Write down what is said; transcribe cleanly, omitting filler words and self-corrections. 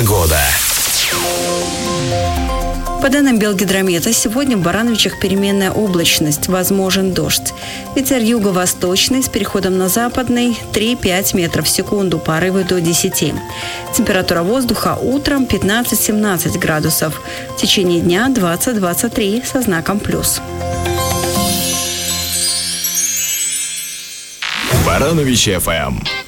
Погода. По данным Белгидромета, сегодня в Барановичах переменная облачность, возможен дождь. Ветер юго-восточный с переходом на западный 3-5 метров в секунду, порывы до 10. Температура воздуха утром 15-17 градусов, в течение дня 20-23 со знаком плюс. Барановичи ФМ.